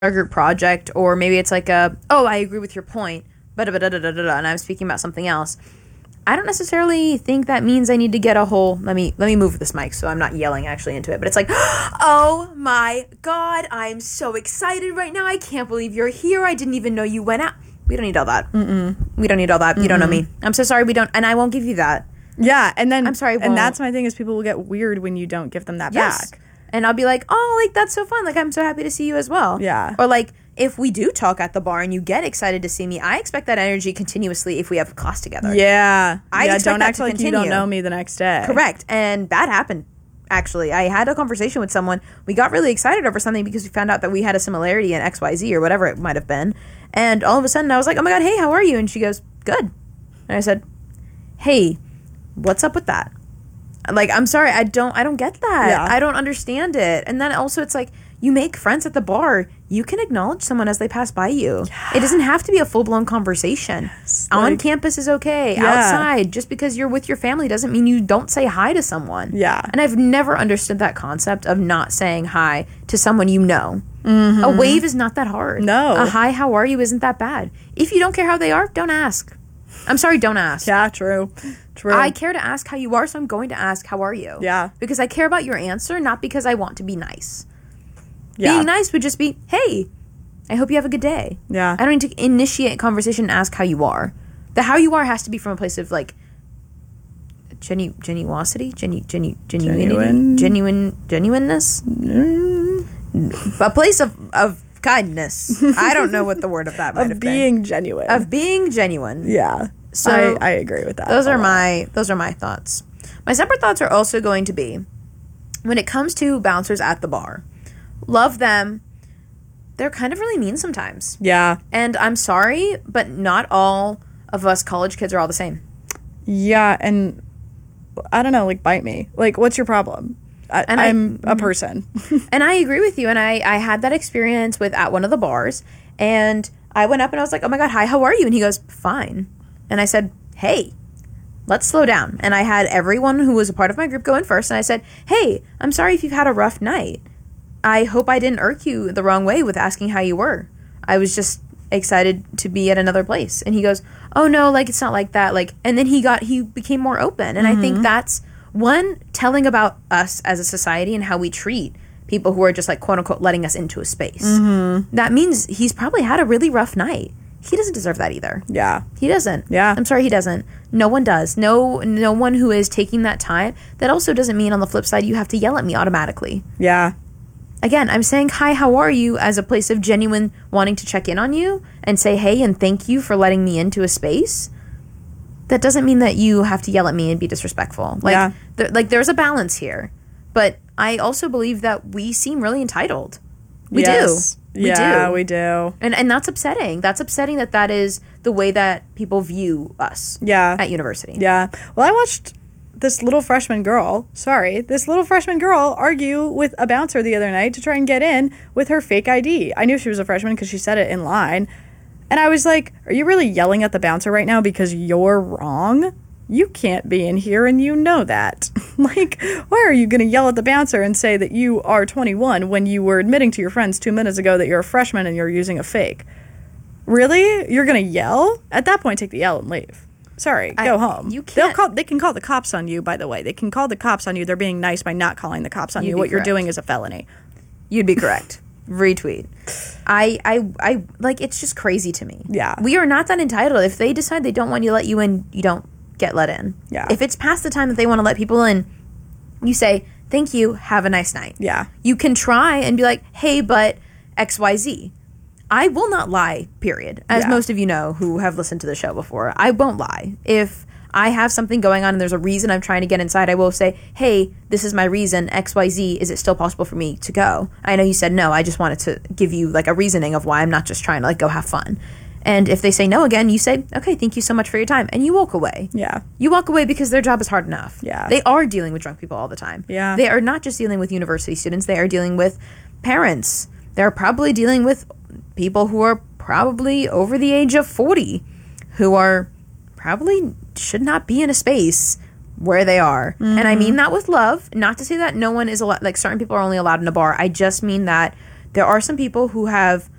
a group project, or maybe it's like I agree with your point, but and I'm speaking about something else. I don't necessarily think that means I need to get a whole, let me move this mic so I'm not yelling actually into it, but it's like, oh my God, I'm so excited right now. I can't believe you're here. I didn't even know you went out. We don't need all that. We don't need all that. You don't know me. I'm so sorry we don't, and I won't give you that. Yeah, and then I'm sorry, and that's my thing is people will get weird when you don't give them that back. And I'll be like, oh, like, that's so fun. Like, I'm so happy to see you as well. Yeah. Or, like, if we do talk at the bar and you get excited to see me, I expect that energy continuously if we have a class together. Yeah. Don't act like you don't know me the next day. Correct. And that happened, actually. I had a conversation with someone. We got really excited over something because we found out that we had a similarity in XYZ or whatever it might have been. And all of a sudden, I was like, oh, my God, hey, how are you? And she goes, good. And I said, hey, what's up with that? Like, I'm sorry, I don't get that. Yeah. I don't understand it. And then also it's like, you make friends at the bar. You can acknowledge someone as they pass by you. Yeah. It doesn't have to be a full-blown conversation. Yes. On campus is okay. Yeah. Outside, just because you're with your family doesn't mean you don't say hi to someone. Yeah. And I've never understood that concept of not saying hi to someone you know. Mm-hmm. A wave is not that hard. No. A hi, how are you isn't that bad. If you don't care how they are, don't ask. I'm sorry, don't ask. Yeah, true. I care to ask how you are, so I'm going to ask, how are you? Yeah. Because I care about your answer, not because I want to be nice. Yeah. Being nice would just be, hey, I hope you have a good day. Yeah. I don't need to initiate conversation and ask how you are. The how you are has to be from a place of, like, genuosity? Genuineness? A place of kindness. I don't know what the word of that might have been. Of being genuine. Of being genuine. Yeah. So I agree with that. Those are my thoughts. My separate thoughts are also going to be, when it comes to bouncers at the bar, love them. They're kind of really mean sometimes. Yeah. And I'm sorry, but not all of us college kids are all the same. Yeah, and I don't know, like, bite me. Like, what's your problem? I'm a person. And I agree with you. And I had that experience at one of the bars. And I went up and I was like, oh my God, hi, how are you? And he goes, fine. And I said, hey, let's slow down. And I had everyone who was a part of my group go in first. And I said, hey, I'm sorry if you've had a rough night. I hope I didn't irk you the wrong way with asking how you were. I was just excited to be at another place. And he goes, oh no, like, it's not like that. Like, and then he became more open. And I think that's one, telling about us as a society and how we treat people who are just, like, quote unquote letting us into a space. That means he's probably had a really rough night. He doesn't deserve that either. Yeah. He doesn't. Yeah. I'm sorry, he doesn't. No one does. No one who is taking that time. That also doesn't mean on the flip side you have to yell at me automatically. Yeah. Again, I'm saying hi, how are you, as a place of genuine wanting to check in on you and say hey and thank you for letting me into a space. That doesn't mean that you have to yell at me and be disrespectful. Like, there's a balance here. But I also believe that we seem really entitled. We do. We do. And that's upsetting. That's upsetting that is the way that people view us at university. Yeah. Well, I watched this little freshman girl argue with a bouncer the other night to try and get in with her fake ID. I knew she was a freshman because she said it in line. And I was like, are you really yelling at the bouncer right now because you're wrong? You can't be in here and you know that. Like, why are you going to yell at the bouncer and say that you are 21 when you were admitting to your friends 2 minutes ago that you're a freshman and you're using a fake? Really? You're going to yell? At that point, take the L and leave. Sorry, go home. You can't. They can call the cops on you, by the way. They can call the cops on you. They're being nice by not calling the cops on you. What you're doing is a felony. You'd be correct. Retweet. I like, it's just crazy to me. Yeah. We are not that entitled. If they decide they don't want to let you in, you don't get let in. Yeah. If it's past the time that they want to let people in, you say, thank you, have a nice night. Yeah. You can try and be like, hey, but XYZ. I will not lie, period. As most of you know who have listened to the show before, I won't lie. If I have something going on and there's a reason I'm trying to get inside, I will say, hey, this is my reason, XYZ, is it still possible for me to go? I know you said no, I just wanted to give you, like, a reasoning of why I'm not just trying to, like, go have fun. And if they say no again, you say, okay, thank you so much for your time. And you walk away. Yeah. You walk away because their job is hard enough. Yeah. They are dealing with drunk people all the time. Yeah. They are not just dealing with university students. They are dealing with parents. They're probably dealing with people who are probably over the age of 40, who are probably should not be in a space where they are. Mm-hmm. And I mean that with love. Not to say that no one is allowed, like, certain people are only allowed in a bar. I just mean that there are some people who have